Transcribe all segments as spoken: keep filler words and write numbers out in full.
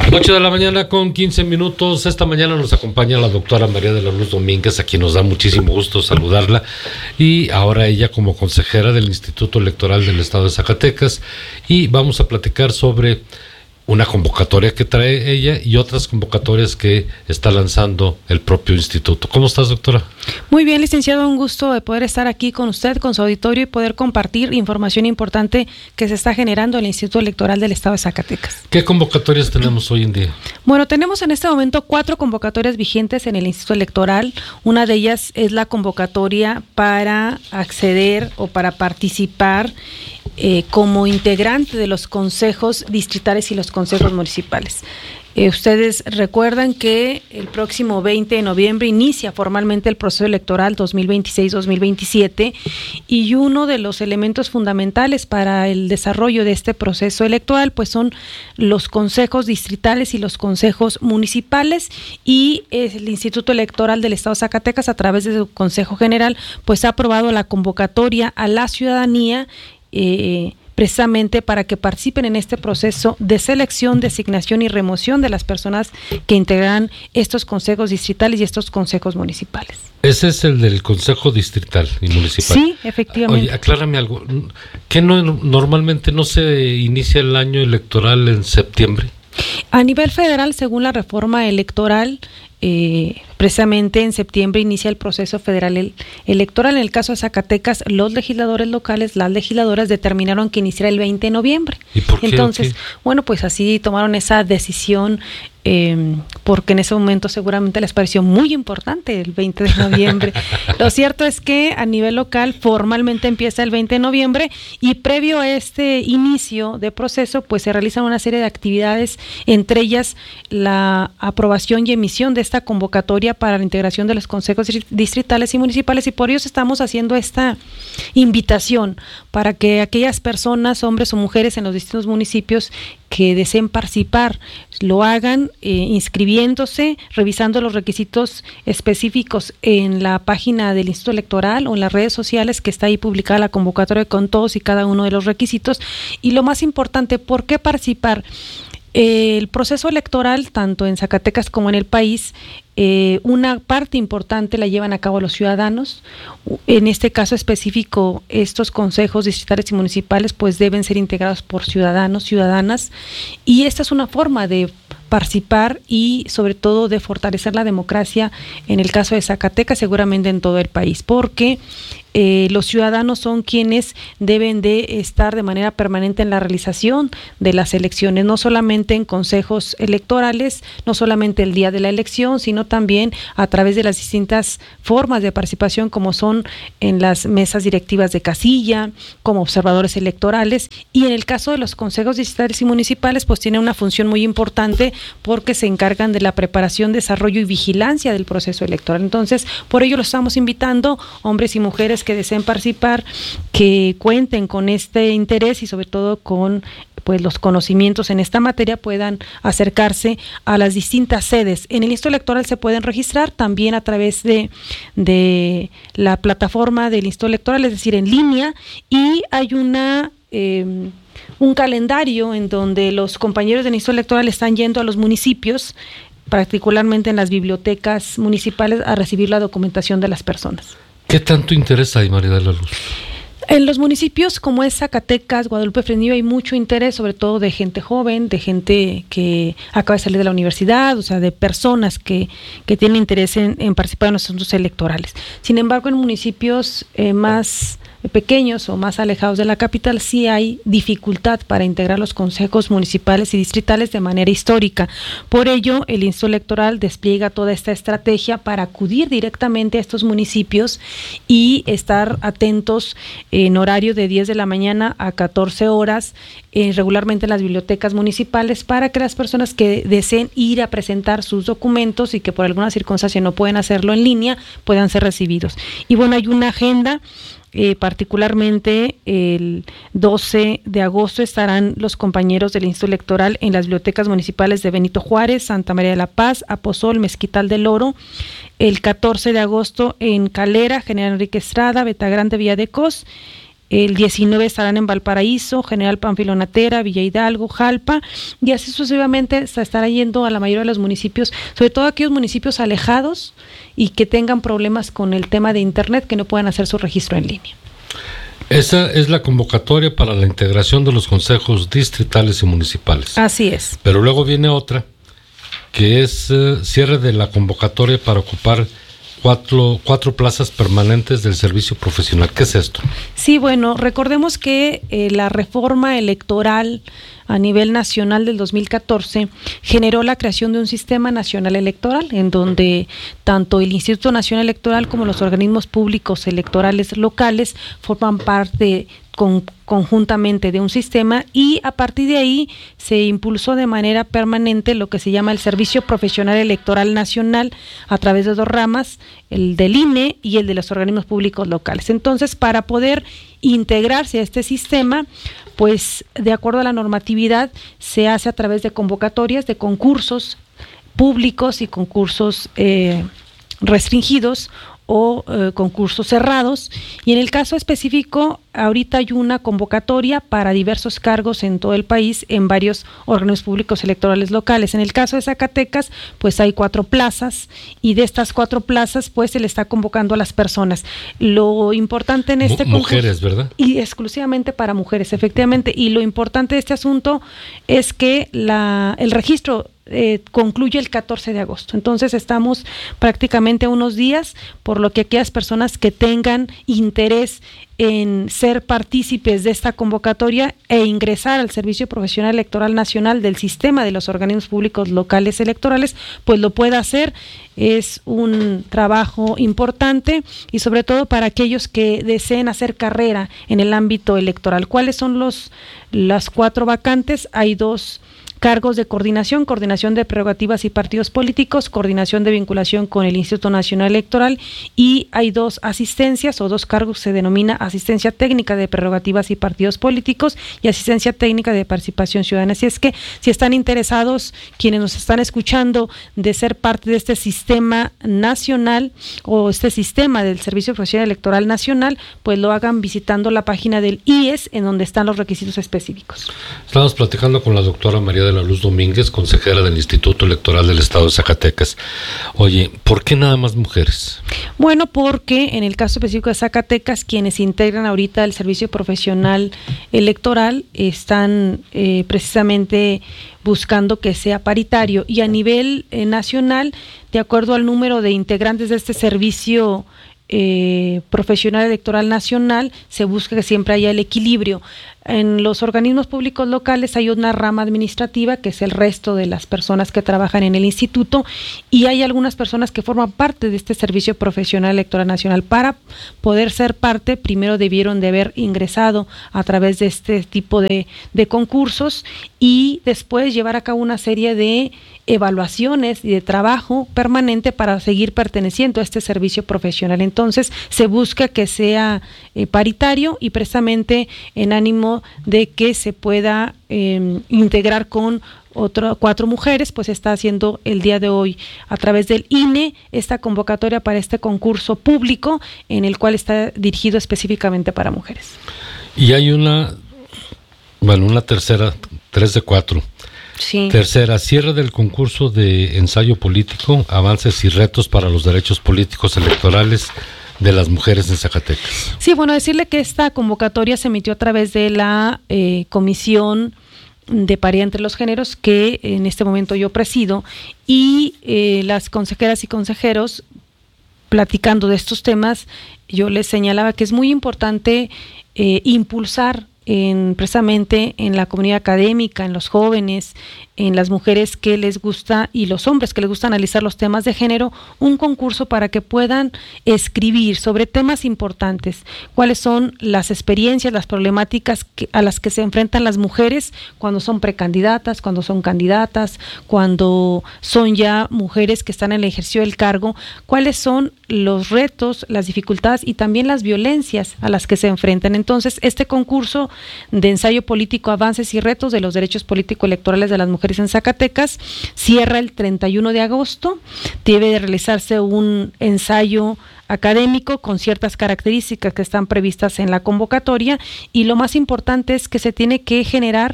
ocho de la mañana con quince minutos. Esta mañana nos acompaña la doctora María de la Luz Domínguez, a quien nos da muchísimo gusto saludarla, y ahora ella como consejera del Instituto Electoral del Estado de Zacatecas, y vamos a platicar sobre una convocatoria que trae ella y otras convocatorias que está lanzando el propio instituto. ¿Cómo estás, doctora? Muy bien, licenciado, un gusto de poder estar aquí con usted, con su auditorio, y poder compartir información importante que se está generando en el Instituto Electoral del Estado de Zacatecas. ¿Qué convocatorias tenemos hoy en día? Bueno, tenemos en este momento cuatro convocatorias vigentes en el Instituto Electoral. Una de ellas es la convocatoria para acceder o para participar eh, como integrante de los consejos distritales y los consejos municipales. Eh, ustedes recuerdan que el próximo veinte de noviembre inicia formalmente el proceso electoral dos mil veintiséis dos mil veintisiete, y uno de los elementos fundamentales para el desarrollo de este proceso electoral pues son los consejos distritales y los consejos municipales, y el Instituto Electoral del Estado de Zacatecas, a través de su Consejo General, pues ha aprobado la convocatoria a la ciudadanía eh, precisamente para que participen en este proceso de selección, designación y remoción de las personas que integrarán estos consejos distritales y estos consejos municipales. Ese es el del Consejo Distrital y Municipal. Sí, efectivamente. Oye, aclárame algo. ¿Qué no, normalmente no se inicia el año electoral en septiembre? A nivel federal, según la reforma electoral, Eh, precisamente en septiembre inicia el proceso federal el, electoral. En el caso de Zacatecas, los legisladores locales, las legisladoras determinaron que iniciara el veinte de noviembre. ¿Y por qué? Entonces, ¿Qué? bueno, pues así tomaron esa decisión eh, porque en ese momento seguramente les pareció muy importante el veinte de noviembre. Lo cierto es que a nivel local formalmente empieza el veinte de noviembre, y previo a este inicio de proceso pues se realizan una serie de actividades, entre ellas la aprobación y emisión de esta convocatoria para la integración de los consejos distritales y municipales, y por ello estamos haciendo esta invitación para que aquellas personas, hombres o mujeres en los distintos municipios que deseen participar, lo hagan eh, inscribiéndose, revisando los requisitos específicos en la página del Instituto Electoral o en las redes sociales, que está ahí publicada la convocatoria con todos y cada uno de los requisitos. Y lo más importante, ¿por qué participar? Eh, el proceso electoral, tanto en Zacatecas como en el país, eh, una parte importante la llevan a cabo los ciudadanos. En este caso específico, estos consejos distritales y municipales pues deben ser integrados por ciudadanos, ciudadanas, y esta es una forma de participar y sobre todo de fortalecer la democracia, en el caso de Zacatecas, seguramente en todo el país, porque eh, los ciudadanos son quienes deben de estar de manera permanente en la realización de las elecciones, no solamente en consejos electorales, no solamente el día de la elección, sino también a través de las distintas formas de participación, como son en las mesas directivas de casilla, como observadores electorales, y en el caso de los consejos distritales y municipales, pues tiene una función muy importante porque se encargan de la preparación, desarrollo y vigilancia del proceso electoral. Entonces, por ello los estamos invitando, hombres y mujeres que deseen participar, que cuenten con este interés y sobre todo con pues los conocimientos en esta materia, puedan acercarse a las distintas sedes. En el Instituto Electoral se pueden registrar también a través de, de la plataforma del Instituto Electoral, es decir, en línea, y hay una eh, un calendario en donde los compañeros del Instituto Electoral están yendo a los municipios, particularmente en las bibliotecas municipales, a recibir la documentación de las personas. ¿Qué tanto interesa ahí, María de la Luz? En los municipios como es Zacatecas, Guadalupe, Fresnillo, hay mucho interés, sobre todo de gente joven, de gente que acaba de salir de la universidad, o sea, de personas que, que tienen interés en, en participar en los asuntos electorales. Sin embargo, en municipios eh, más pequeños o más alejados de la capital sí hay dificultad para integrar los consejos municipales y distritales de manera histórica. Por ello, el Instituto Electoral despliega toda esta estrategia para acudir directamente a estos municipios y estar atentos en horario de diez de la mañana a catorce horas, eh, regularmente en las bibliotecas municipales, para que las personas que deseen ir a presentar sus documentos y que por alguna circunstancia no pueden hacerlo en línea, puedan ser recibidos. Y bueno, hay una agenda. Eh, particularmente el doce de agosto estarán los compañeros del Instituto Electoral en las bibliotecas municipales de Benito Juárez, Santa María de la Paz, Aposol, Mezquital del Oro. El catorce de agosto en Calera, General Enrique Estrada, Betagrande, Villa de Cos. el diecinueve estarán en Valparaíso, General Pánfilo Natera, Villa Hidalgo, Jalpa, y así sucesivamente se estará yendo a la mayoría de los municipios, sobre todo aquellos municipios alejados y que tengan problemas con el tema de internet, que no puedan hacer su registro en línea. Esa es la convocatoria para la integración de los consejos distritales y municipales. Así es. Pero luego viene otra, que es eh, cierre de la convocatoria para ocupar cuatro, cuatro plazas permanentes del servicio profesional. ¿Qué es esto? Sí, bueno, recordemos que eh, la reforma electoral a nivel nacional del dos mil catorce generó la creación de un sistema nacional electoral, en donde tanto el Instituto Nacional Electoral como los organismos públicos electorales locales forman parte con, conjuntamente de un sistema, y a partir de ahí se impulsó de manera permanente lo que se llama el Servicio Profesional Electoral Nacional a través de dos ramas, el del I N E y el de los organismos públicos locales. Entonces, para poder integrarse a este sistema, pues de acuerdo a la normatividad se hace a través de convocatorias, de concursos públicos y concursos eh, restringidos o eh, concursos cerrados, y en el caso específico ahorita hay una convocatoria para diversos cargos en todo el país en varios órganos públicos electorales locales. En el caso de Zacatecas, pues hay cuatro plazas, y de estas cuatro plazas pues se le está convocando a las personas. Lo importante en este concurso, mujeres, ¿verdad? Y exclusivamente para mujeres, efectivamente, y lo importante de este asunto es que la el registro Eh, concluye el catorce de agosto. Entonces estamos prácticamente a unos días, por lo que aquellas personas que tengan interés en ser partícipes de esta convocatoria e ingresar al Servicio Profesional Electoral Nacional del sistema de los organismos públicos locales electorales, pues lo pueda hacer. Es un trabajo importante, y sobre todo para aquellos que deseen hacer carrera en el ámbito electoral. ¿Cuáles son los las cuatro vacantes? Hay dos cargos de coordinación, coordinación de prerrogativas y partidos políticos, coordinación de vinculación con el Instituto Nacional Electoral, y hay dos asistencias o dos cargos que se denomina asistencia técnica de prerrogativas y partidos políticos y asistencia técnica de participación ciudadana. Así es que si están interesados, quienes nos están escuchando, de ser parte de este sistema nacional o este sistema del Servicio Profesional Electoral Nacional, pues lo hagan visitando la página del I E S, en donde están los requisitos específicos. Estamos platicando con la doctora María de la Luz Domínguez, consejera del Instituto Electoral del Estado de Zacatecas. Oye, ¿por qué nada más mujeres? Bueno, porque en el caso específico de Zacatecas, quienes integran ahorita el Servicio Profesional Electoral están eh, precisamente buscando que sea paritario, y a nivel eh, nacional, de acuerdo al número de integrantes de este servicio eh, profesional electoral nacional, se busca que siempre haya el equilibrio. En los organismos públicos locales hay una rama administrativa, que es el resto de las personas que trabajan en el instituto, y hay algunas personas que forman parte de este Servicio Profesional Electoral Nacional. Para poder ser parte, primero debieron de haber ingresado a través de este tipo de, de concursos, y después llevar a cabo una serie de evaluaciones y de trabajo permanente para seguir perteneciendo a este servicio profesional. Entonces se busca que sea eh, paritario, y precisamente en ánimo de que se pueda eh, integrar con otro, cuatro mujeres, pues está haciendo el día de hoy a través del I N E esta convocatoria para este concurso público, en el cual está dirigido específicamente para mujeres. Y hay una, bueno, una tercera, tres de cuatro. Sí. Tercera, cierre del concurso de ensayo político, avances y retos para los derechos políticos electorales de las mujeres en Zacatecas. Sí, bueno, decirle que esta convocatoria se emitió a través de la eh, Comisión de Paridad entre los Géneros, que en este momento yo presido, y eh, las consejeras y consejeros, platicando de estos temas, yo les señalaba que es muy importante eh, impulsar en, precisamente en la comunidad académica, en los jóvenes, en las mujeres que les gusta y los hombres que les gusta analizar los temas de género, un concurso para que puedan escribir sobre temas importantes, cuáles son las experiencias, las problemáticas que, a las que se enfrentan las mujeres cuando son precandidatas, cuando son candidatas, cuando son ya mujeres que están en el ejercicio del cargo, cuáles son los retos, las dificultades y también las violencias a las que se enfrentan. Entonces, este concurso de ensayo político, avances y retos de los derechos político-electorales de las mujeres en Zacatecas. Cierra el treinta y uno de agosto. Debe de realizarse un ensayo académico con ciertas características que están previstas en la convocatoria, y lo más importante es que se tiene que generar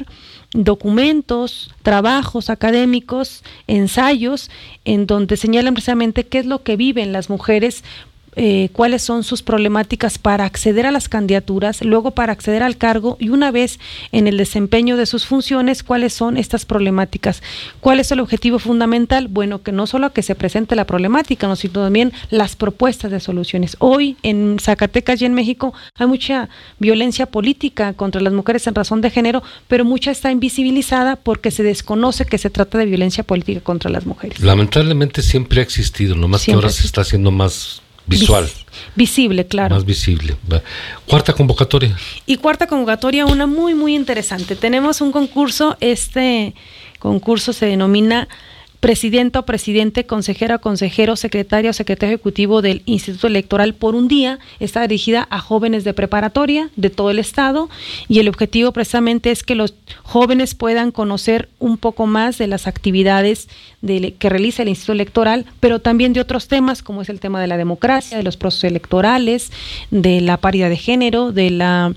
documentos, trabajos académicos, ensayos, en donde señalan precisamente qué es lo que viven las mujeres, eh, cuáles son sus problemáticas para acceder a las candidaturas, luego para acceder al cargo, y una vez en el desempeño de sus funciones, cuáles son estas problemáticas. ¿Cuál es el objetivo fundamental? Bueno, que no solo que se presente la problemática, no, sino también las propuestas de soluciones. Hoy en Zacatecas y en México hay mucha violencia política contra las mujeres en razón de género, pero mucha está invisibilizada porque se desconoce que se trata de violencia política contra las mujeres. Lamentablemente siempre ha existido, nomás siempre que ahora se está haciendo más visual. Vis- visible, claro. Más visible. Cuarta convocatoria. Y cuarta convocatoria, una muy, muy interesante. Tenemos un concurso, este concurso se denomina Presidenta o Presidente, Consejera o Consejero, Secretaria o Secretario Ejecutivo del Instituto Electoral por un día. Está dirigida a jóvenes de preparatoria de todo el estado, y el objetivo precisamente es que los jóvenes puedan conocer un poco más de las actividades de, que realiza el Instituto Electoral, pero también de otros temas como es el tema de la democracia, de los procesos electorales, de la paridad de género, de la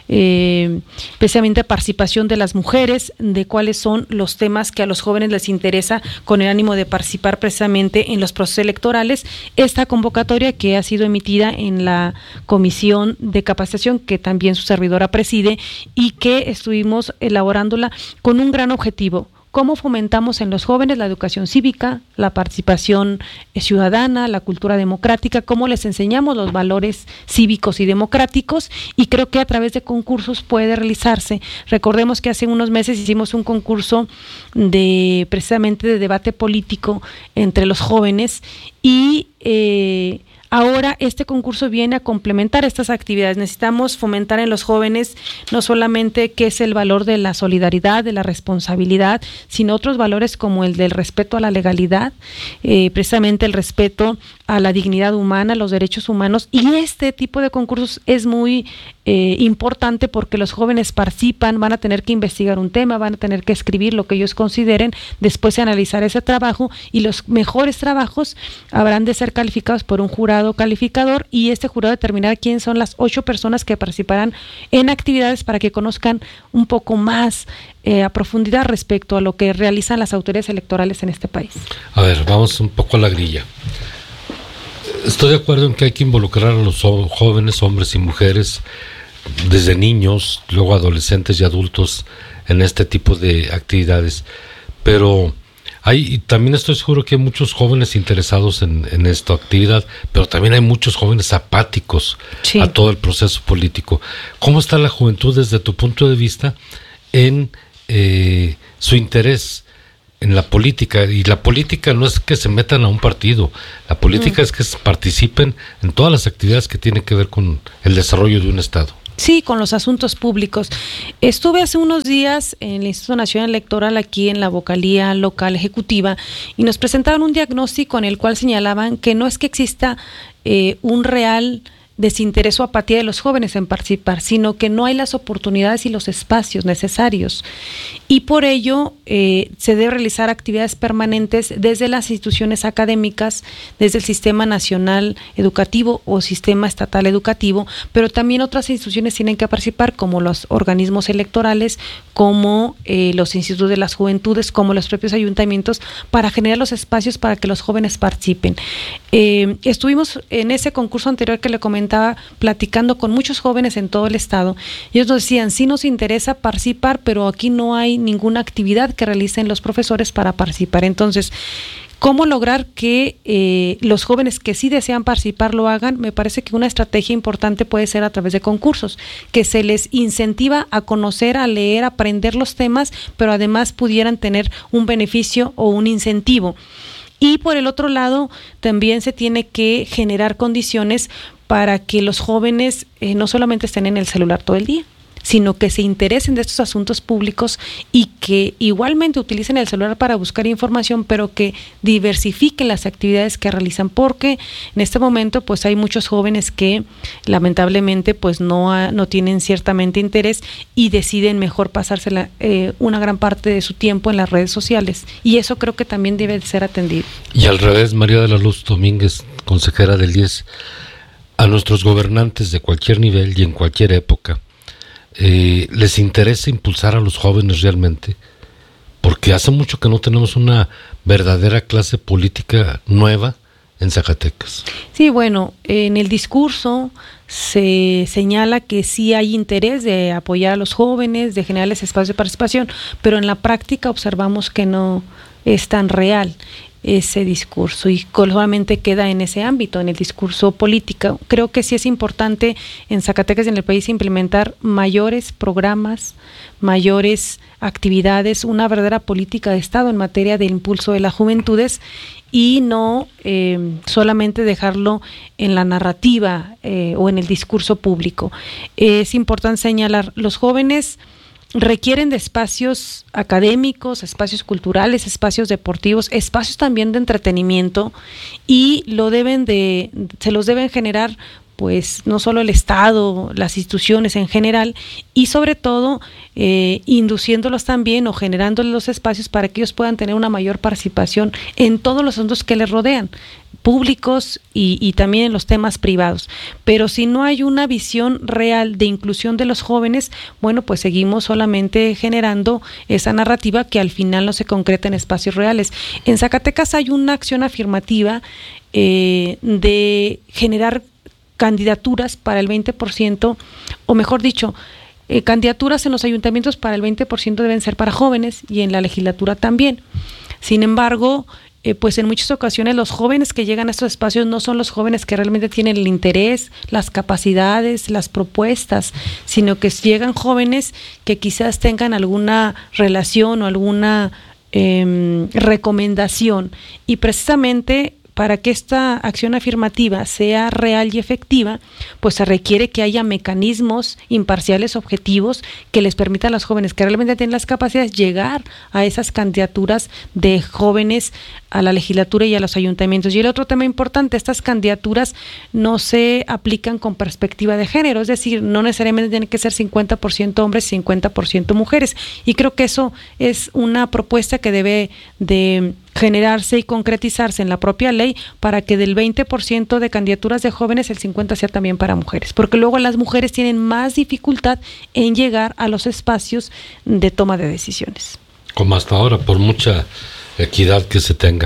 eh, precisamente participación de las mujeres, de cuáles son los temas que a los jóvenes les interesa con el ánimo de participar precisamente en los procesos electorales. Esta convocatoria, que ha sido emitida en la Comisión de Capacitación, que también su servidora preside, y que estuvimos elaborándola con un gran objetivo: cómo fomentamos en los jóvenes la educación cívica, la participación ciudadana, la cultura democrática, cómo les enseñamos los valores cívicos y democráticos, y creo que a través de concursos puede realizarse. Recordemos que hace unos meses hicimos un concurso de precisamente de debate político entre los jóvenes, y eh, ahora este concurso viene a complementar estas actividades. Necesitamos fomentar en los jóvenes no solamente qué es el valor de la solidaridad, de la responsabilidad, sino otros valores como el del respeto a la legalidad, eh, precisamente el respeto a la dignidad humana, los derechos humanos. Y este tipo de concursos es muy eh, importante porque los jóvenes participan, van a tener que investigar un tema, van a tener que escribir lo que ellos consideren, después de analizar ese trabajo, y los mejores trabajos habrán de ser calificados por un jurado calificador, y este jurado determinará quiénes son las ocho personas que participarán en actividades para que conozcan un poco más eh, a profundidad respecto a lo que realizan las autoridades electorales en este país. A ver, vamos un poco a la grilla. Estoy de acuerdo en que hay que involucrar a los jóvenes, hombres y mujeres, desde niños, luego adolescentes y adultos, en este tipo de actividades, pero hay, y también estoy seguro que hay muchos jóvenes interesados en, en esta actividad, pero también hay muchos jóvenes apáticos sí. a todo el proceso político. ¿Cómo está la juventud desde tu punto de vista en eh, su interés en la política? Y la política no es que se metan a un partido, la política mm. es que participen en todas las actividades que tienen que ver con el desarrollo de un estado. Sí, con los asuntos públicos. Estuve hace unos días en el Instituto Nacional Electoral, aquí en la vocalía local ejecutiva, y nos presentaban un diagnóstico en el cual señalaban que no es que exista eh, un real desinterés o apatía de los jóvenes en participar, sino que no hay las oportunidades y los espacios necesarios, y por ello eh, se debe realizar actividades permanentes desde las instituciones académicas, desde el sistema nacional educativo o sistema estatal educativo, pero también otras instituciones tienen que participar, como los organismos electorales, como eh, los institutos de las juventudes, como los propios ayuntamientos, para generar los espacios para que los jóvenes participen. Eh, estuvimos en ese concurso anterior que le comenté, estaba platicando con muchos jóvenes en todo el estado, y ellos nos decían: sí nos interesa participar, pero aquí no hay ninguna actividad que realicen los profesores para participar. Entonces, ¿cómo lograr que eh, los jóvenes que sí desean participar lo hagan? Me parece que una estrategia importante puede ser a través de concursos, que se les incentiva a conocer, a leer, a aprender los temas, pero además pudieran tener un beneficio o un incentivo. Y por el otro lado, también se tiene que generar condiciones para que los jóvenes eh, no solamente estén en el celular todo el día. sino que se interesen de estos asuntos públicos y que igualmente utilicen el celular para buscar información, pero que diversifiquen las actividades que realizan, porque en este momento pues hay muchos jóvenes que lamentablemente pues no, ha, no tienen ciertamente interés y deciden mejor pasarse la, eh, una gran parte de su tiempo en las redes sociales, y eso creo que también debe ser atendido. Y al revés, María de la Luz Domínguez, consejera del I E S, a nuestros gobernantes de cualquier nivel y en cualquier época, eh, ¿les interesa impulsar a los jóvenes realmente? Porque hace mucho que no tenemos una verdadera clase política nueva en Zacatecas. Sí, bueno, en el discurso se señala que sí hay interés de apoyar a los jóvenes, de generarles espacios de participación, pero en la práctica observamos que no es tan real ese discurso y solamente queda en ese ámbito, en el discurso político. Creo que sí es importante en Zacatecas y en el país implementar mayores programas, mayores actividades, una verdadera política de Estado en materia de impulso de las juventudes y no eh, solamente dejarlo en la narrativa eh, o en el discurso público. Es importante señalar, los jóvenes requieren de espacios académicos, espacios culturales, espacios deportivos, espacios también de entretenimiento, y lo deben de, se los deben generar pues no solo el Estado, las instituciones en general, y sobre todo eh, induciéndolos también o generándoles los espacios para que ellos puedan tener una mayor participación en todos los asuntos que les rodean, públicos y, y también en los temas privados. Pero si no hay una visión real de inclusión de los jóvenes, bueno, pues seguimos solamente generando esa narrativa que al final no se concreta en espacios reales. En Zacatecas hay una acción afirmativa eh, de generar candidaturas para el veinte por ciento, o mejor dicho, eh, candidaturas en los ayuntamientos para el veinte por ciento deben ser para jóvenes y en la legislatura también. Sin embargo, eh, pues en muchas ocasiones los jóvenes que llegan a estos espacios no son los jóvenes que realmente tienen el interés, las capacidades, las propuestas, sino que llegan jóvenes que quizás tengan alguna relación o alguna eh, recomendación, y precisamente para que esta acción afirmativa sea real y efectiva, pues se requiere que haya mecanismos imparciales, objetivos, que les permitan a los jóvenes que realmente tienen las capacidades llegar a esas candidaturas de jóvenes a la legislatura y a los ayuntamientos. Y el otro tema importante, estas candidaturas no se aplican con perspectiva de género, es decir, no necesariamente tienen que ser cincuenta por ciento hombres y cincuenta por ciento mujeres. Y creo que eso es una propuesta que debe de generarse y concretizarse en la propia ley para que del veinte por ciento de candidaturas de jóvenes el cincuenta por ciento sea también para mujeres, porque luego las mujeres tienen más dificultad en llegar a los espacios de toma de decisiones. Como hasta ahora, por mucha equidad que se tenga.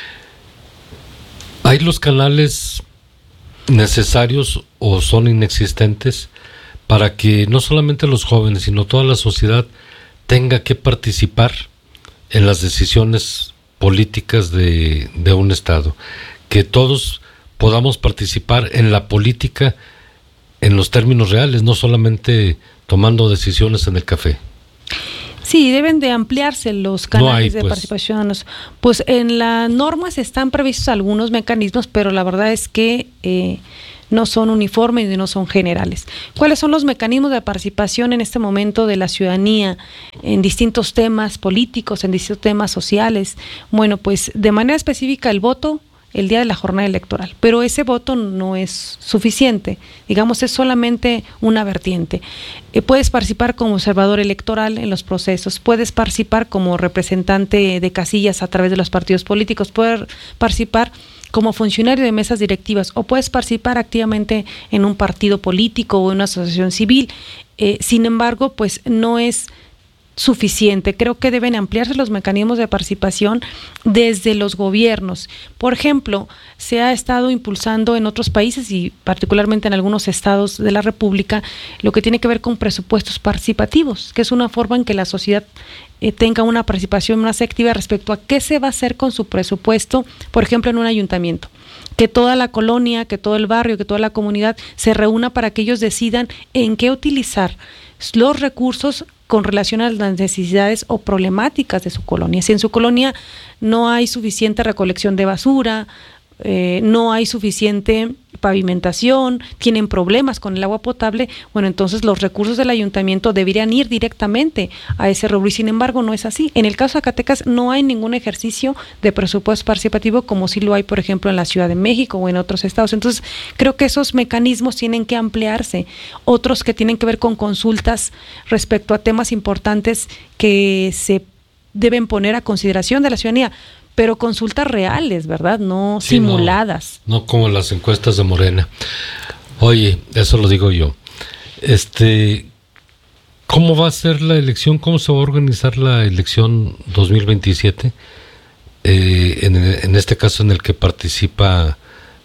¿Hay los canales necesarios o son inexistentes para que no solamente los jóvenes, sino toda la sociedad tenga que participar en las decisiones políticas de, de un Estado? Que todos podamos participar en la política en los términos reales, no solamente tomando decisiones en el café. Sí, deben de ampliarse los canales no hay, de pues. participación. Pues en las normas están previstos algunos mecanismos, pero la verdad es que eh, no son uniformes y no son generales. ¿Cuáles son los mecanismos de participación en este momento de la ciudadanía en distintos temas políticos, en distintos temas sociales? Bueno, pues de manera específica el voto el día de la jornada electoral, pero ese voto no es suficiente, digamos, es solamente una vertiente. Eh, puedes participar como observador electoral en los procesos, puedes participar como representante de casillas a través de los partidos políticos, puedes participar como funcionario de mesas directivas o puedes participar activamente en un partido político o en una asociación civil. Eh, sin embargo, pues no es suficiente. Creo que deben ampliarse los mecanismos de participación desde los gobiernos. Por ejemplo, se ha estado impulsando en otros países y particularmente en algunos estados de la República lo que tiene que ver con presupuestos participativos, que es una forma en que la sociedad eh, tenga una participación más activa respecto a qué se va a hacer con su presupuesto, por ejemplo, en un ayuntamiento. Que toda la colonia, que todo el barrio, que toda la comunidad se reúna para que ellos decidan en qué utilizar los recursos con relación a las necesidades o problemáticas de su colonia. Si en su colonia no hay suficiente recolección de basura, eh, no hay suficiente pavimentación, tienen problemas con el agua potable, bueno, entonces los recursos del ayuntamiento deberían ir directamente a ese rubro, y sin embargo no es así. En el caso de Zacatecas no hay ningún ejercicio de presupuesto participativo como sí lo hay, por ejemplo, en la Ciudad de México o en otros estados. Entonces, creo que esos mecanismos tienen que ampliarse, otros que tienen que ver con consultas respecto a temas importantes que se deben poner a consideración de la ciudadanía, pero consultas reales, ¿verdad? No sí, simuladas. No, no como las encuestas de Morena. Oye, eso lo digo yo. Este, ¿cómo va a ser la elección? ¿Cómo se va a organizar la elección dos mil veintisiete? Eh, en, en este caso en el que participa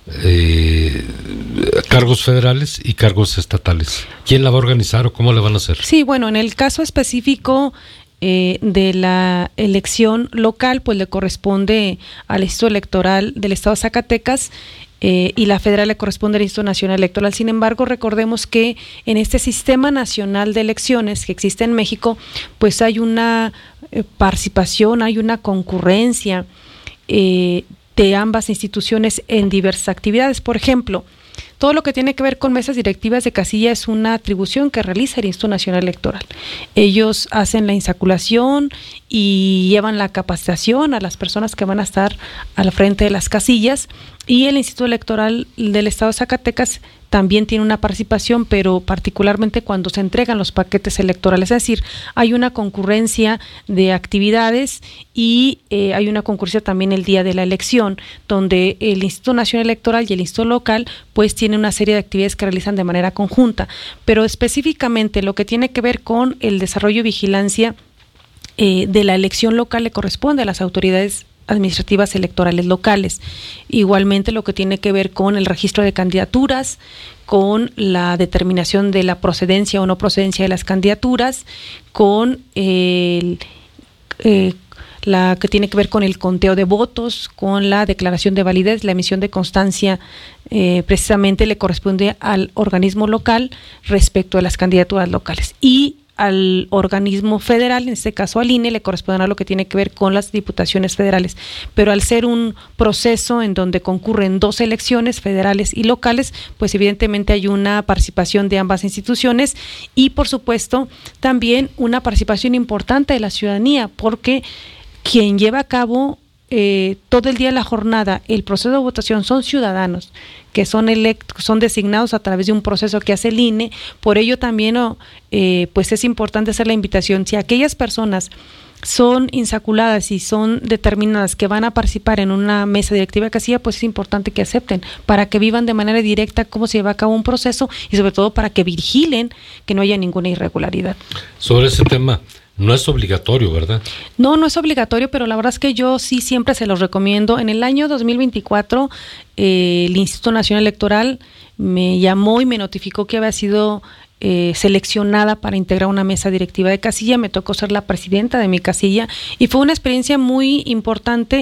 eh, cargos federales y cargos estatales. ¿Quién la va a organizar o cómo la van a hacer? Sí, bueno, en el caso específico Eh, de la elección local, pues le corresponde al Instituto Electoral del Estado de Zacatecas, eh, y la federal le corresponde al Instituto Nacional Electoral. Sin embargo, recordemos que en este sistema nacional de elecciones que existe en México, pues hay una eh, participación, hay una concurrencia eh, de ambas instituciones en diversas actividades. Por ejemplo, todo lo que tiene que ver con mesas directivas de casilla es una atribución que realiza el Instituto Nacional Electoral. Ellos hacen la insaculación y llevan la capacitación a las personas que van a estar al frente de las casillas, y el Instituto Electoral del Estado de Zacatecas también tiene una participación, pero particularmente cuando se entregan los paquetes electorales. Es decir, hay una concurrencia de actividades y eh, hay una concurrencia también el día de la elección, donde el Instituto Nacional Electoral y el Instituto Local pues tienen una serie de actividades que realizan de manera conjunta. Pero específicamente lo que tiene que ver con el desarrollo y vigilancia eh, de la elección local le corresponde a las autoridades administrativas electorales locales. Igualmente lo que tiene que ver con el registro de candidaturas, con la determinación de la procedencia o no procedencia de las candidaturas, con el, eh, la que tiene que ver con el conteo de votos, con la declaración de validez, la emisión de constancia, eh, precisamente le corresponde al organismo local respecto a las candidaturas locales. Y al organismo federal, en este caso al I N E, le corresponderá lo que tiene que ver con las diputaciones federales. Pero al ser un proceso en donde concurren dos elecciones federales y locales, pues evidentemente hay una participación de ambas instituciones y, por supuesto, también una participación importante de la ciudadanía, porque quien lleva a cabo eh, todo el día de la jornada el proceso de votación son ciudadanos que son electos, son designados a través de un proceso que hace el I N E. Por ello también oh, eh, pues es importante hacer la invitación. Si aquellas personas son insaculadas y son determinadas que van a participar en una mesa directiva de casilla, pues es importante que acepten para que vivan de manera directa cómo se lleva a cabo un proceso y sobre todo para que vigilen que no haya ninguna irregularidad. Sobre ese tema, no es obligatorio, ¿verdad? No, no es obligatorio, pero la verdad es que yo sí siempre se los recomiendo. En el año dos mil veinticuatro, eh, el Instituto Nacional Electoral me llamó y me notificó que había sido eh, seleccionada para integrar una mesa directiva de casilla. Me tocó ser la presidenta de mi casilla y fue una experiencia muy importante.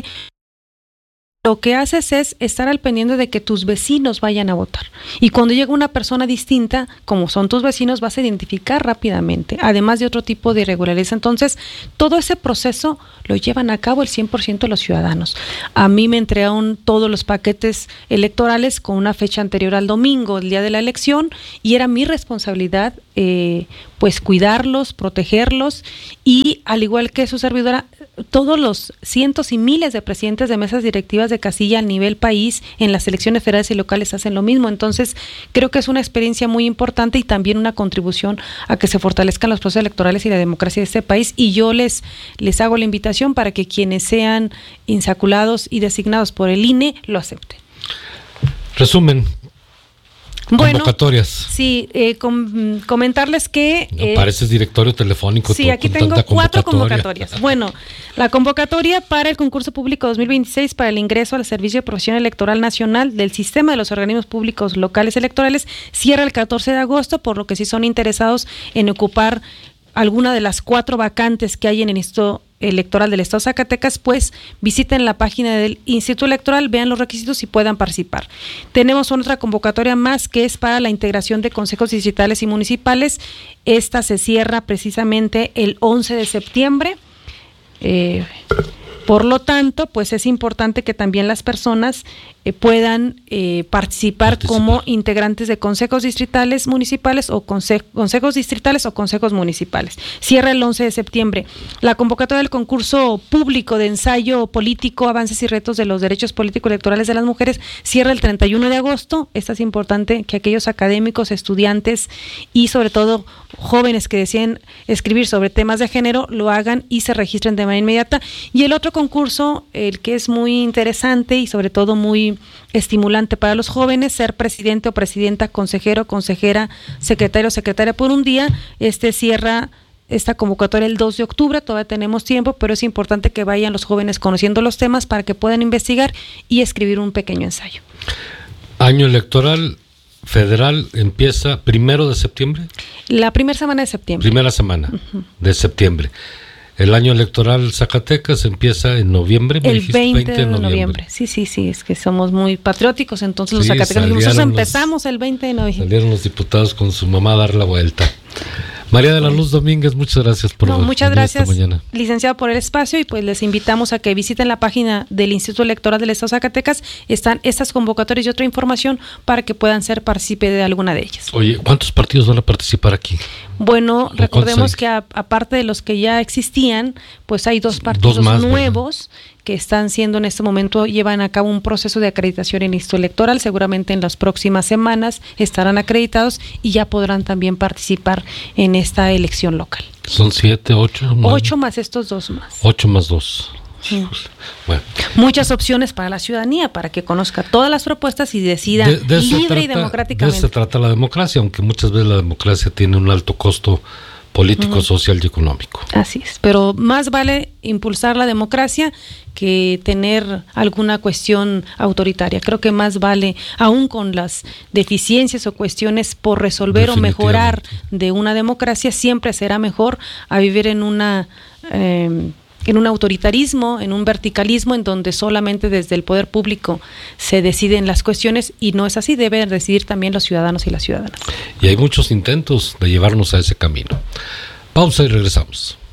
Lo que haces es estar al pendiente de que tus vecinos vayan a votar. Y cuando llega una persona distinta, como son tus vecinos, vas a identificar rápidamente, además de otro tipo de irregularidades. Entonces, todo ese proceso lo llevan a cabo el cien por ciento de los ciudadanos. A mí me entregaron todos los paquetes electorales con una fecha anterior al domingo, el día de la elección, y era mi responsabilidad eh, pues cuidarlos, protegerlos, y al igual que su servidora, todos los cientos y miles de presidentes de mesas directivas de casilla a nivel país en las elecciones federales y locales hacen lo mismo. Entonces, creo que es una experiencia muy importante y también una contribución a que se fortalezcan los procesos electorales y la democracia de este país. Y yo les, les hago la invitación para que quienes sean insaculados y designados por el I N E lo acepten. Resumen. Convocatorias. Bueno, sí, eh, com, comentarles que... No, eh, pareces directorio telefónico. Sí, aquí tengo cuatro convocatorias. Bueno, la convocatoria para el concurso público dos mil veintiséis para el ingreso al Servicio de Profesión Electoral Nacional del Sistema de los Organismos Públicos Locales Electorales cierra el catorce de agosto, por lo que si son interesados en ocupar alguna de las cuatro vacantes que hay en el Instituto Electoral del Estado de Zacatecas, pues visiten la página del Instituto Electoral, vean los requisitos y puedan participar. Tenemos otra convocatoria más que es para la integración de consejos distritales y municipales. Esta se cierra precisamente el once de septiembre. Eh, por lo tanto, pues es importante que también las personas eh, puedan eh, participar, participar como integrantes de consejos distritales municipales o conse- consejos distritales o consejos municipales. Cierra el once de septiembre. La convocatoria del concurso público de ensayo político, avances y retos de los derechos políticos electorales de las mujeres cierra el treinta y uno de agosto. Esto es importante que aquellos académicos, estudiantes y sobre todo jóvenes que deseen escribir sobre temas de género lo hagan y se registren de manera inmediata. Y el otro concurso, el que es muy interesante y sobre todo muy estimulante para los jóvenes, ser presidente o presidenta, consejero, consejera, secretario o secretaria por un día, este cierra esta convocatoria el dos de octubre, todavía tenemos tiempo, pero es importante que vayan los jóvenes conociendo los temas para que puedan investigar y escribir un pequeño ensayo. Año electoral federal empieza primero de septiembre. La primera semana de septiembre. Primera semana uh-huh. de septiembre. El año electoral Zacatecas empieza en noviembre. El veinte de noviembre. noviembre. Sí, sí, sí, es que somos muy patrióticos, entonces sí, los zacatecanos nosotros empezamos el veinte de noviembre. Salieron los diputados con su mamá a dar la vuelta. María de la Luz Domínguez, muchas gracias por no, muchas gracias, licenciado, por el espacio, y pues les invitamos a que visiten la página del Instituto Electoral del Estado de Zacatecas. Están estas convocatorias y otra información para que puedan ser partícipe de alguna de ellas. Oye, ¿cuántos partidos van a participar aquí? Bueno, recordemos que a, aparte de los que ya existían, pues hay dos partidos dos más, nuevos, ¿verdad?, que están siendo en este momento, llevan a cabo un proceso de acreditación en el Instituto Electoral. Seguramente en las próximas semanas estarán acreditados y ya podrán también participar en esta elección local. ¿Son siete, ocho? Nueve? Ocho más estos dos más. Ocho más dos. Sí. Bueno. Muchas opciones para la ciudadanía, para que conozca todas las propuestas y decida de, de libre trata, y democráticamente. De eso se trata la democracia, aunque muchas veces la democracia tiene un alto costo político, uh-huh. social y económico. Así es, pero más vale impulsar la democracia que tener alguna cuestión autoritaria. Creo que más vale, aún con las deficiencias o cuestiones por resolver o mejorar de una democracia, siempre será mejor a vivir en una eh, en un autoritarismo, en un verticalismo, en donde solamente desde el poder público se deciden las cuestiones, y no es así, deben decidir también los ciudadanos y las ciudadanas. Y hay muchos intentos de llevarnos a ese camino. Pausa y regresamos.